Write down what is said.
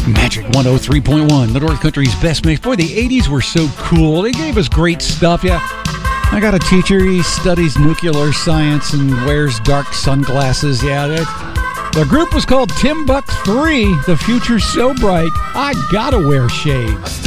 Magic 103.1, the North Country's best mix. Boy, the 80s were so cool. They gave us great stuff, yeah. I got a teacher, he studies nuclear science and wears dark sunglasses, yeah. The group was called Timbuk 3, The Future's So Bright, I Gotta Wear Shades.